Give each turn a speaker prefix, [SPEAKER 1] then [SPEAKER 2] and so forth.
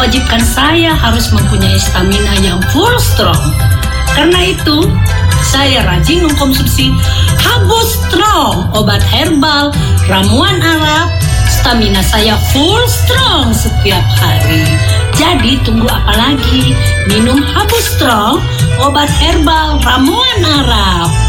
[SPEAKER 1] mewajibkan saya harus mempunyai stamina yang full strong. Karena itu, saya rajin mengkonsumsi Habu Strong, obat herbal, ramuan Arab. Stamina saya full strong setiap hari. Jadi tunggu apa lagi? Minum Habu Strong, obat herbal, ramuan Arab.